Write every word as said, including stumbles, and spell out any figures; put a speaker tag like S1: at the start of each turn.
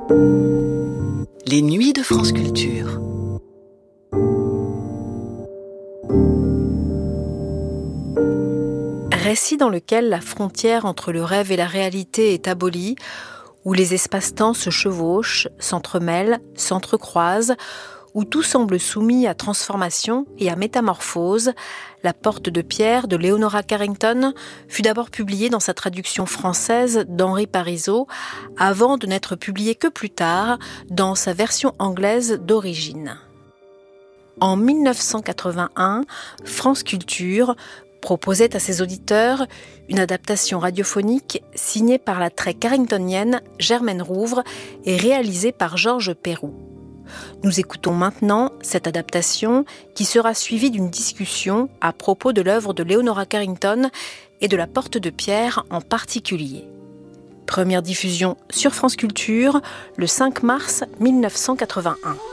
S1: Les nuits de France Culture. Récit dans lequel la frontière entre le rêve et la réalité est abolie, où les espaces-temps se chevauchent, s'entremêlent, s'entrecroisent, où tout semble soumis à transformation et à métamorphose. La Porte de pierre de Leonora Carrington fut d'abord publiée dans sa traduction française d'Henri Parizeau, avant de n'être publiée que plus tard dans sa version anglaise d'origine. En dix-neuf cent quatre-vingt-un, France Culture proposait à ses auditeurs une adaptation radiophonique signée par la très carringtonienne Germaine Rouvre et réalisée par Georges Perroux. Nous écoutons maintenant cette adaptation qui sera suivie d'une discussion à propos de l'œuvre de Leonora Carrington et de la Porte de pierre en particulier. Première diffusion sur France Culture le cinq mars dix-neuf cent quatre-vingt-un.